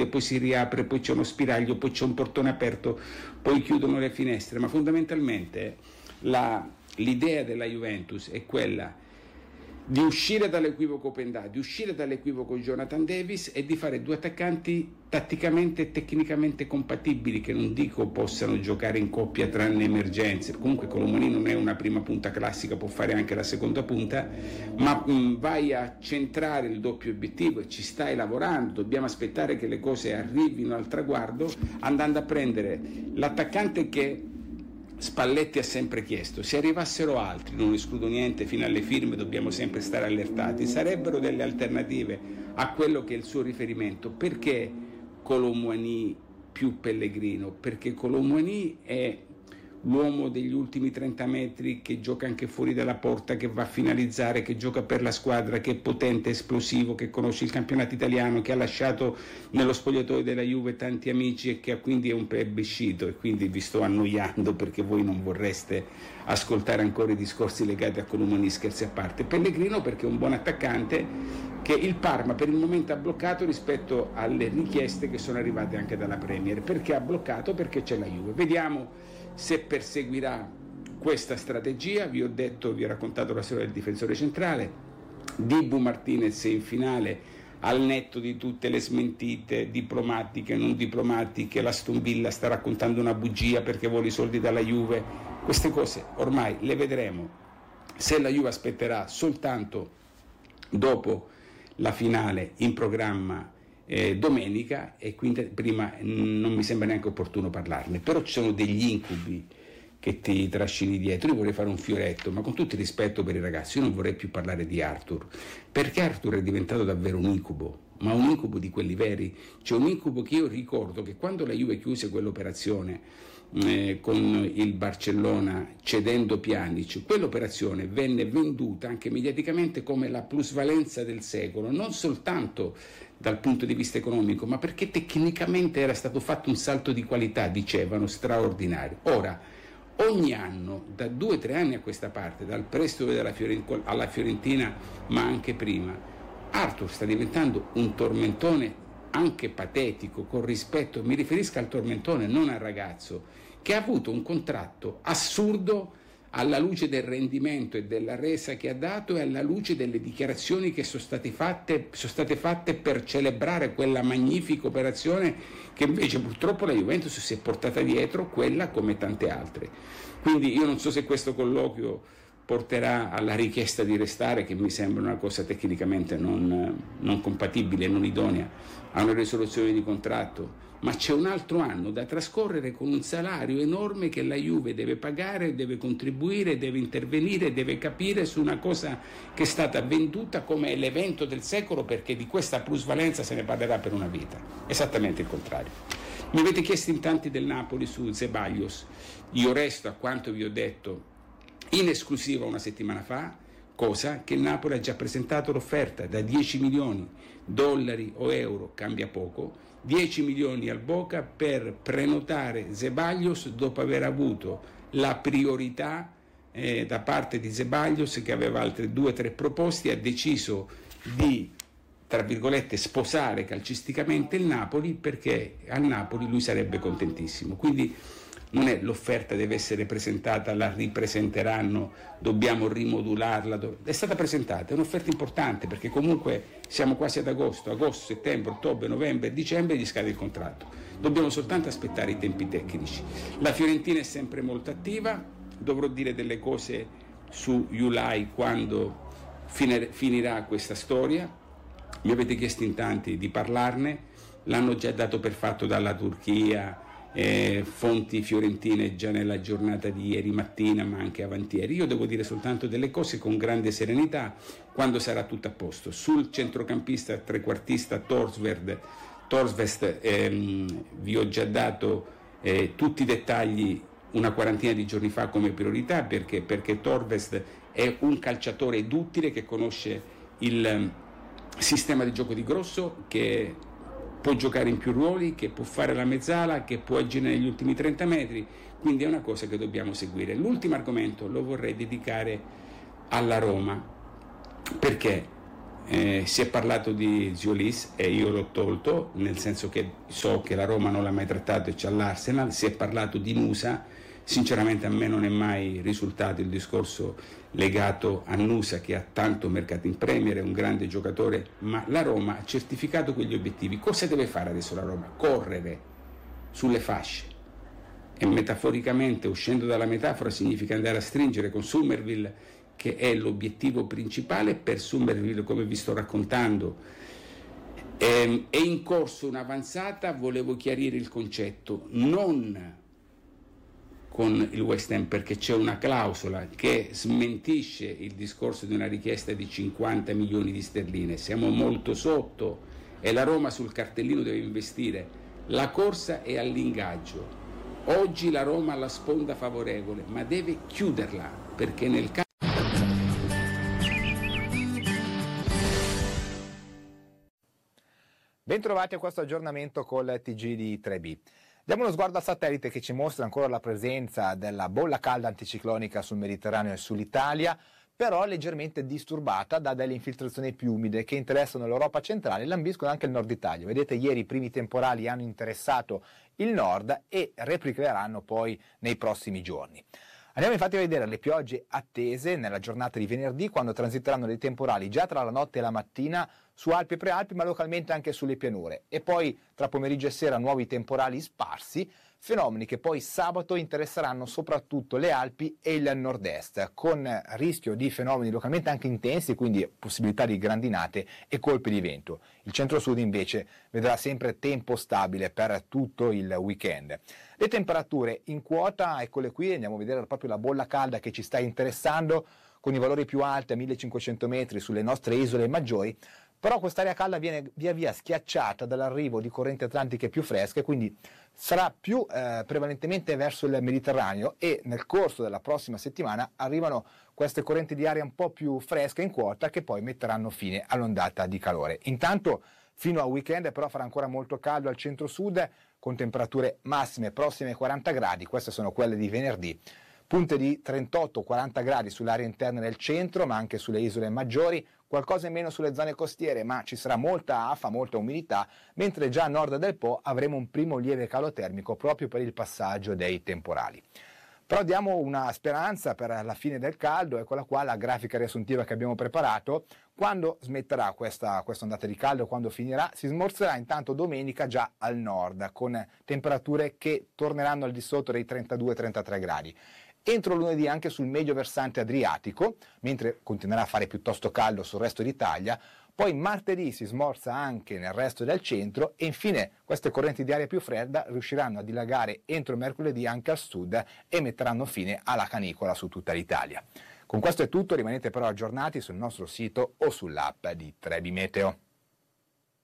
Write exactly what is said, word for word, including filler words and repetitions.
chiude, poi si riapre, poi c'è uno spiraglio, poi c'è un portone aperto, poi chiudono le finestre, ma fondamentalmente la, l'idea della Juventus è quella di uscire dall'equivoco Pendà, di uscire dall'equivoco Jonathan Davis e di fare due attaccanti tatticamente e tecnicamente compatibili, che non dico possano giocare in coppia tranne emergenze, comunque Colomani non è una prima punta classica, può fare anche la seconda punta, ma mh, vai a centrare il doppio obiettivo e ci stai lavorando, dobbiamo aspettare che le cose arrivino al traguardo, andando a prendere l'attaccante che Spalletti ha sempre chiesto. Se arrivassero altri, non escludo niente, fino alle firme dobbiamo sempre stare allertati, sarebbero delle alternative a quello che è il suo riferimento. Perché Kolo Muani più Pellegrino? Perché Kolo Muani è l'uomo degli ultimi trenta metri, che gioca anche fuori dalla porta, che va a finalizzare, che gioca per la squadra, che è potente, esplosivo, che conosce il campionato italiano, che ha lasciato nello spogliatoio della Juve tanti amici e che quindi è un plebiscito. E quindi vi sto annoiando perché voi non vorreste ascoltare ancora i discorsi legati a Kolo Muani, scherzi a parte. Pellegrino perché è un buon attaccante che il Parma per il momento ha bloccato rispetto alle richieste che sono arrivate anche dalla Premier. Perché ha bloccato? Perché c'è la Juve. Vediamo se perseguirà questa strategia. Vi ho detto, vi ho raccontato la storia del difensore centrale. Dibu Martinez in finale, al netto di tutte le smentite diplomatiche, non diplomatiche, l'Aston Villa sta raccontando una bugia perché vuole i soldi dalla Juve, queste cose ormai le vedremo. Se la Juve aspetterà soltanto dopo la finale in programma Eh, domenica, e quindi prima non mi sembra neanche opportuno parlarne, però ci sono degli incubi che ti trascini dietro. Io vorrei fare un fioretto, ma con tutto il rispetto per i ragazzi, io non vorrei più parlare di Arthur, perché Arthur è diventato davvero un incubo, ma un incubo di quelli veri. C'è un incubo che io ricordo che quando la Juve chiuse quell'operazione eh, con il Barcellona cedendo Pjanic, quell'operazione venne venduta anche mediaticamente come la plusvalenza del secolo, non soltanto dal punto di vista economico, ma perché tecnicamente era stato fatto un salto di qualità, dicevano, straordinario. Ora, ogni anno, da due o tre anni a questa parte, dal prestito della Fiorentina alla Fiorentina, ma anche prima, Arthur sta diventando un tormentone anche patetico, con rispetto, mi riferisco al tormentone, non al ragazzo, che ha avuto un contratto assurdo alla luce del rendimento e della resa che ha dato e alla luce delle dichiarazioni che sono state fatte, sono state fatte per celebrare quella magnifica operazione che invece purtroppo la Juventus si è portata dietro, quella come tante altre. Quindi io non so se questo colloquio porterà alla richiesta di restare, che mi sembra una cosa tecnicamente non, non compatibile, non idonea a una risoluzione di contratto, ma c'è un altro anno da trascorrere con un salario enorme che la Juve deve pagare, deve contribuire, deve intervenire, deve capire su una cosa che è stata venduta come l'evento del secolo, perché di questa plusvalenza se ne parlerà per una vita. Esattamente il contrario. Mi avete chiesto in tanti del Napoli su Ceballos. Io resto a quanto vi ho detto in esclusiva una settimana fa, cosa che il Napoli ha già presentato l'offerta da dieci milioni dollari o euro, cambia poco, dieci milioni al Boca per prenotare Ceballos dopo aver avuto la priorità eh, da parte di Ceballos, che aveva altre due o tre proposte, ha deciso di, tra virgolette, sposare calcisticamente il Napoli, perché al Napoli lui sarebbe contentissimo. Quindi non è l'offerta deve essere presentata, la ripresenteranno, dobbiamo rimodularla, è stata presentata, è un'offerta importante perché comunque siamo quasi ad agosto, agosto, settembre, ottobre, novembre, dicembre gli scade il contratto, dobbiamo soltanto aspettare i tempi tecnici. La Fiorentina è sempre molto attiva, dovrò dire delle cose su Julai quando finirà questa storia, mi avete chiesto in tanti di parlarne, l'hanno già dato per fatto dalla Turchia, Eh, fonti fiorentine già nella giornata di ieri mattina ma anche avantieri. Io devo dire soltanto delle cose con grande serenità quando sarà tutto a posto. Sul centrocampista trequartista Torsved, Torsvest ehm, vi ho già dato eh, tutti i dettagli una quarantina di giorni fa come priorità, perché, perché Torsvest è un calciatore duttile che conosce il um, sistema di gioco di Grosso, che può giocare in più ruoli, che può fare la mezzala, che può agire negli ultimi trenta metri, quindi è una cosa che dobbiamo seguire. L'ultimo argomento lo vorrei dedicare alla Roma, perché Eh, si è parlato di Ziolis e io l'ho tolto, nel senso che so che la Roma non l'ha mai trattato e c'ha l'Arsenal. Si è parlato di Nusa, sinceramente a me non è mai risultato il discorso legato a Nusa, che ha tanto mercato in Premier, è un grande giocatore, ma la Roma ha certificato quegli obiettivi. Cosa deve fare adesso la Roma? Correre sulle fasce, e metaforicamente, uscendo dalla metafora, significa andare a stringere con Summerville, che è l'obiettivo principale. Per Summerville, come vi sto raccontando, è in corso un'avanzata. Volevo chiarire il concetto, non con il West Ham, perché c'è una clausola che smentisce il discorso di una richiesta di cinquanta milioni di sterline. Siamo molto sotto e la Roma sul cartellino deve investire. La corsa è all'ingaggio. Oggi la Roma ha la sponda favorevole, ma deve chiuderla, perché nel caso... Bentrovati a questo aggiornamento col T G di tre B. Diamo uno sguardo al satellite che ci mostra ancora la presenza della bolla calda anticiclonica sul Mediterraneo e sull'Italia, però leggermente disturbata da delle infiltrazioni più umide che interessano l'Europa centrale e lambiscono anche il nord Italia. Vedete, ieri i primi temporali hanno interessato il nord e replicheranno poi nei prossimi giorni. Andiamo infatti a vedere le piogge attese nella giornata di venerdì, quando transiteranno dei temporali già tra la notte e la mattina su Alpi e Prealpi, ma localmente anche sulle pianure, e poi tra pomeriggio e sera nuovi temporali sparsi, fenomeni che poi sabato interesseranno soprattutto le Alpi e il nord-est, con rischio di fenomeni localmente anche intensi, quindi possibilità di grandinate e colpi di vento. Il centro-sud invece vedrà sempre tempo stabile per tutto il weekend. Le temperature in quota, eccole qui, andiamo a vedere proprio la bolla calda che ci sta interessando, con i valori più alti a millecinquecento metri sulle nostre isole maggiori. Però quest'area calda viene via via schiacciata dall'arrivo di correnti atlantiche più fresche, quindi sarà più eh, prevalentemente verso il Mediterraneo, e nel corso della prossima settimana arrivano queste correnti di aria un po' più fresche in quota, che poi metteranno fine all'ondata di calore. Intanto fino al weekend però farà ancora molto caldo al centro-sud, con temperature massime prossime ai quaranta gradi, queste sono quelle di venerdì. Punte di trentotto quaranta gradi sull'area interna del centro, ma anche sulle isole maggiori, qualcosa in meno sulle zone costiere, ma ci sarà molta afa, molta umidità, mentre già a nord del Po avremo un primo lieve calo termico proprio per il passaggio dei temporali. Però diamo una speranza per la fine del caldo, eccola qua la grafica riassuntiva che abbiamo preparato. Quando smetterà questa, questa ondata di caldo, quando finirà, si smorzerà intanto domenica già al nord, con temperature che torneranno al di sotto dei trentadue trentatré gradi. Entro lunedì anche sul medio versante adriatico, mentre continuerà a fare piuttosto caldo sul resto d'Italia. Poi martedì si smorza anche nel resto del centro e infine queste correnti di aria più fredda riusciranno a dilagare entro mercoledì anche al sud e metteranno fine alla canicola su tutta l'Italia. Con questo è tutto, rimanete però aggiornati sul nostro sito o sull'app di tre B Meteo.